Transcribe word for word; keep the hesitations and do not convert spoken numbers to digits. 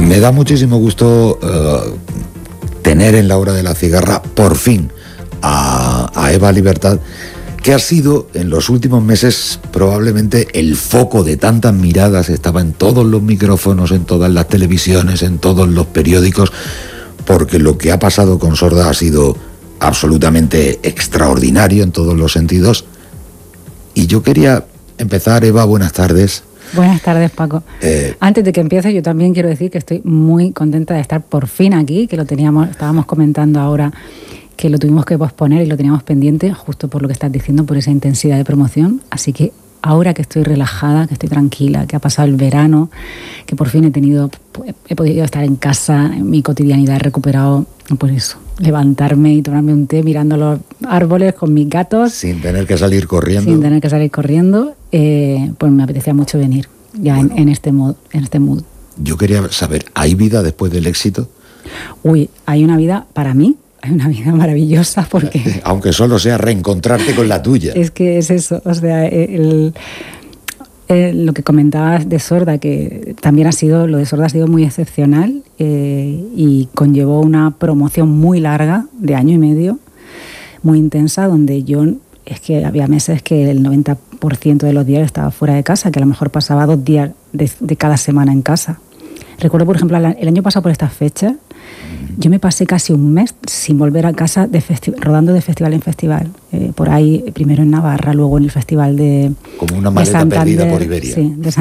Me da muchísimo gusto uh, tener en la hora de la cigarra, por fin, a, a Eva Libertad, que ha sido en los últimos meses probablemente el foco de tantas miradas. Estaba en todos los micrófonos, en todas las televisiones, en todos los periódicos, porque lo que ha pasado con Sorda ha sido absolutamente extraordinario en todos los sentidos. Y yo quería empezar, Eva, buenas tardes. Buenas tardes, Paco. Eh, Antes de que empiece, yo también quiero decir que estoy muy contenta de estar por fin aquí, que lo teníamos, estábamos comentando ahora que lo tuvimos que posponer y lo teníamos pendiente, justo por lo que estás diciendo, por esa intensidad de promoción. Así que ahora que estoy relajada, que estoy tranquila, que ha pasado el verano, que por fin he tenido, he podido estar en casa, en mi cotidianidad he recuperado, pues eso, levantarme y tomarme un té mirando los árboles con mis gatos. Sin tener que salir corriendo. Sin tener que salir corriendo, eh, pues me apetecía mucho venir ya bueno, en, en, este mood, en este mood. Yo quería saber, ¿hay vida después del éxito? Uy, hay una vida para mí. Hay una vida maravillosa porque... Aunque solo sea reencontrarte con la tuya. Es que es eso, o sea, el, el, lo que comentabas de Sorda, que también ha sido, lo de Sorda ha sido muy excepcional eh, y conllevó una promoción muy larga, de año y medio, muy intensa, donde yo, es que había meses que el noventa por ciento de los días estaba fuera de casa, que a lo mejor pasaba dos días de, de cada semana en casa. Recuerdo, por ejemplo, el año pasado por estas fechas, yo me pasé casi un mes sin volver a casa de festi- rodando de festival en festival. Eh, por ahí, primero en Navarra, luego en el festival de Como una maleta de Santander, perdida por Iberia. Sí, de